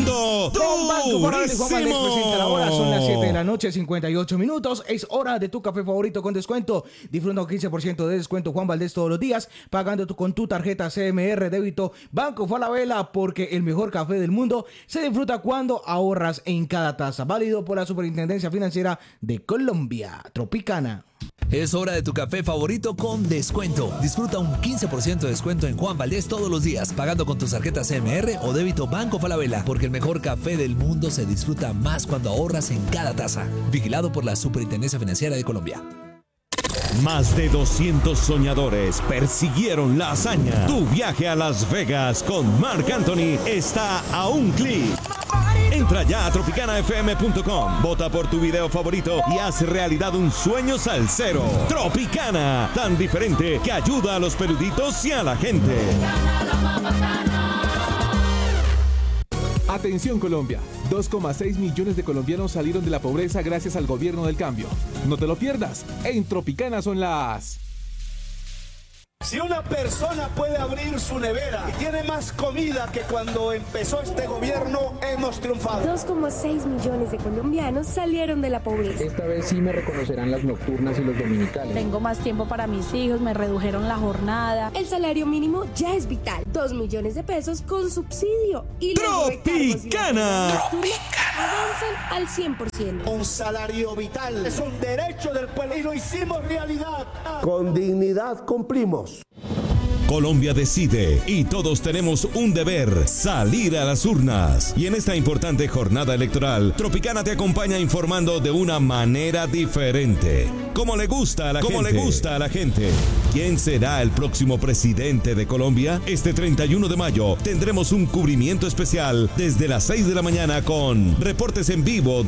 favorito. Con Banco Falabella y Juan Valdez presenta la hora. Son las 7 de la noche, 58 minutos. Es hora de tu café favorito con descuento. Disfruta un 15% de descuento Juan Valdez todos los días, pagando con tu tarjeta CMR débito Banco Falabella, porque el mejor café del mundo se disfruta cuando ahorras en cada taza. Válido por la Superintendencia Financiera de Colombia. Tropicana. Es hora de tu café favorito con descuento. Disfruta un 15% de descuento en Juan Valdez todos los días, pagando con tus tarjetas CMR o débito Banco Falabella, porque el mejor café del mundo se disfruta más cuando ahorras en cada taza. Vigilado por la Superintendencia Financiera de Colombia. Más de 200 soñadores persiguieron la hazaña. Tu viaje a Las Vegas con Marc Anthony está a un clic. Entra ya a tropicanafm.com, vota por tu video favorito y haz realidad un sueño salsero. Tropicana, tan diferente que ayuda a los peluditos y a la gente. Atención Colombia, 2,6 millones de colombianos salieron de la pobreza gracias al gobierno del cambio. No te lo pierdas, en Tropicana son las... Si una persona puede abrir su nevera y tiene más comida que cuando empezó este gobierno, hemos triunfado. 2,6 millones de colombianos salieron de la pobreza. Esta vez sí me reconocerán las nocturnas y los dominicales. Tengo más tiempo para mis hijos, me redujeron la jornada. El salario mínimo ya es vital. 2 millones de pesos con subsidio. Y ¡Tropicana! Avanzan al 100%. Un salario vital es un derecho del pueblo y lo hicimos realidad. Con dignidad cumplimos. Colombia decide y todos tenemos un deber: salir a las urnas. Y en esta importante jornada electoral, Tropicana te acompaña informando de una manera diferente. Como le gusta a la gente. ¿Quién será el próximo presidente de Colombia? Este 31 de mayo tendremos un cubrimiento especial desde las 6 de la mañana con reportes en vivo